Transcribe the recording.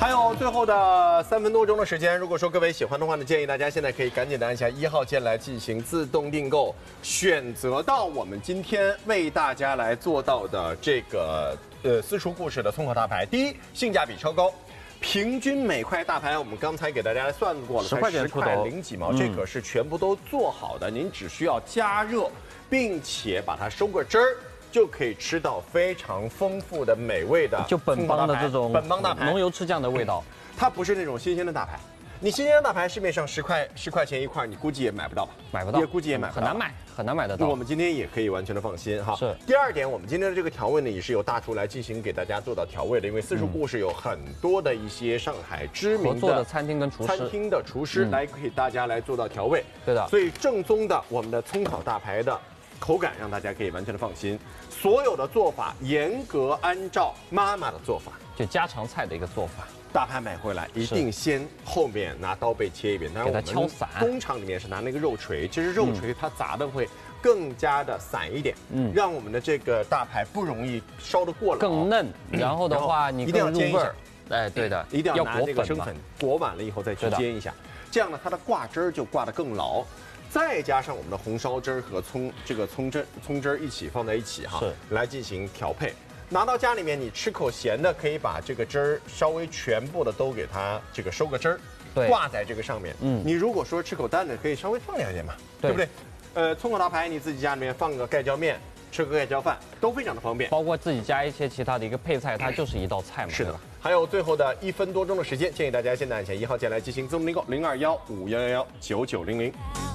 还有最后的3分多钟的时间，如果说各位喜欢的话呢，建议大家现在可以赶紧的按下1号键来进行自动订购，选择到我们今天为大家来做到的这个私厨故事的葱烤大排。第一，性价比超高。 平均每块大排，我们刚才给大家算过了，才10块零几毛，这可是全部都做好的，您只需要加热，并且把它收个汁儿，就可以吃到非常丰富的美味的就本帮的这种本帮大排， 浓油赤酱的味道。 它不是那种新鲜的大排，你新鲜的大排市面上10块钱一块，你估计也买不到吧？ 买不到， 也估计也买不到， 很难买得到。 我们今天也可以完全的放心哈。 是。 第二点，我们今天的这个调味呢，也是由大厨来进行给大家做到调味的，因为私厨故事有很多的一些上海知名的餐厅跟厨师来给大家来做到调味。 对的。 所以正宗的我们的葱烤大排的口感，让大家可以完全的放心。所有的做法严格按照妈妈的做法， 就家常菜的一个做法。 大排买回来一定先后面拿刀背切一遍，当然给它敲散。 工厂里面是拿那个肉锤，其实肉锤它砸的会更加的散一点，让我们的这个大排不容易烧得过老， 更嫩。然后的话，你一定要煎一下。 哎，对的， 一定要拿这个生粉裹完了以后再去煎一下，这样呢它的挂汁儿就挂得更牢。再加上我们的红烧汁儿和葱汁儿一起放在一起哈，来进行调配。 拿到家里面，你吃口咸的，可以把这个汁儿稍微全部的都给它这个收个汁儿，挂在这个上面。你如果说吃口淡的，可以稍微放两点嘛，对不对？葱烤大排你自己家里面放个盖浇面，吃个盖浇饭都非常的方便。 包括自己加一些其他的一个配菜，它就是一道菜嘛。 是的。还有最后的1分多钟的时间，建议大家现在按下1号键来进行自动订购，0215119900。